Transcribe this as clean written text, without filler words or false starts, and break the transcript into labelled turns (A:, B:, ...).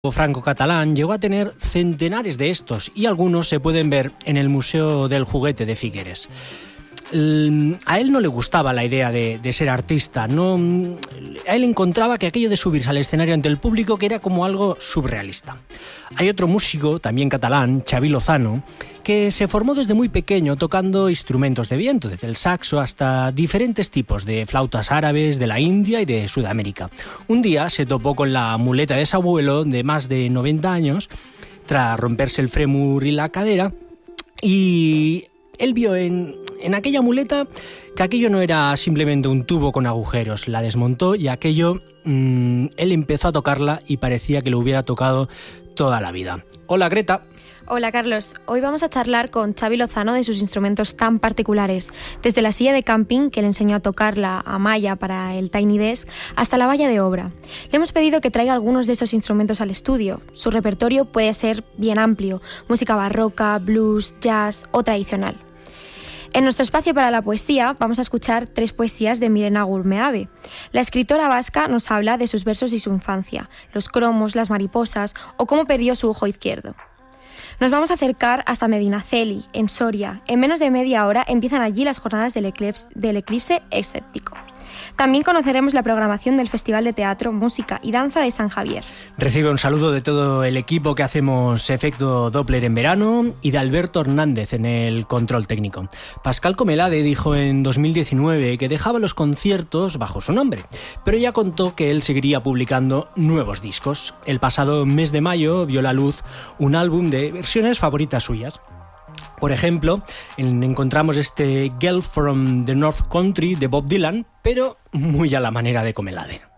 A: franco-catalán llegó a tener centenares de estos y algunos se pueden ver en el Museo del Juguete de Figueres. A él no le gustaba la idea de ser artista, a él encontraba que aquello de subirse al escenario ante el público que era como algo surrealista. Hay otro músico, también catalán, Xavi Lozano, que se formó desde muy pequeño tocando instrumentos de viento, desde el saxo hasta diferentes tipos de flautas árabes de la India y de Sudamérica. Un día se topó con la muleta de su abuelo de más de 90 años, tras romperse el fémur y la cadera, y él vio en aquella muleta que aquello no era simplemente un tubo con agujeros. La desmontó y aquello, él empezó a tocarla y parecía que lo hubiera tocado toda la vida. Hola, Greta.
B: Hola, Carlos. Hoy vamos a charlar con Xavi Lozano de sus instrumentos tan particulares, desde la silla de camping, que le enseñó a tocarla a Maya para el Tiny Desk, hasta la valla de obra. Le hemos pedido que traiga algunos de estos instrumentos al estudio. Su repertorio puede ser bien amplio: música barroca, blues, jazz o tradicional. En nuestro espacio para la poesía vamos a escuchar 3 poesías de Mirena Gurmeave. La escritora vasca nos habla de sus versos y su infancia, los cromos, las mariposas o cómo perdió su ojo izquierdo. Nos vamos a acercar hasta Medinaceli, en Soria. En menos de media hora empiezan allí las jornadas del eclipse escéptico. También conoceremos la programación del Festival de Teatro, Música y Danza de San Javier.
A: Recibe un saludo de todo el equipo que hacemos Efecto Doppler en verano y de Alberto Hernández en el control técnico. Pascal Comelade dijo en 2019 que dejaba los conciertos bajo su nombre, pero ya contó que él seguiría publicando nuevos discos. El pasado mes de mayo vio la luz un álbum de versiones favoritas suyas. Por ejemplo, encontramos este Girl from the North Country de Bob Dylan, pero muy a la manera de Comelade.